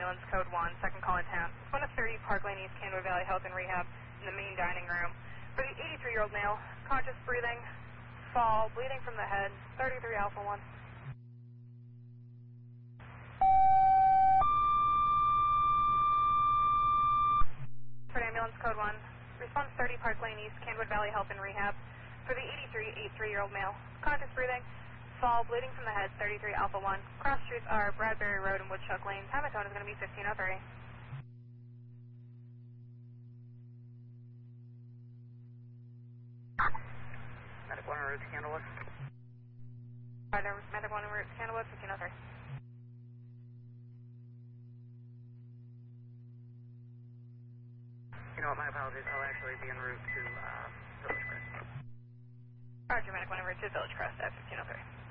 ambulance code 1, second call in town. 130 Park Lane East, Candlewood Valley Health and Rehab in the main dining room. For the 83-year-old male, conscious breathing, fall, bleeding from the head, 33 Alpha 1. For ambulance code 1, response 30 Park Lane East, Candlewood Valley Health and Rehab. For the 83-year-old male, conscious breathing, fall, bleeding from the head, 33 Alpha 1. Cross streets are Bradbury Road and Woodchuck Lane. Time of tone is going to be 1503. Medic 1 en route to Candlewood. Medic 1 en route to Candlewood, 1503. You know what, my apologies, I'll actually be en route to Village Crest. Roger, Medic 1 en route to Village Crest at 1503.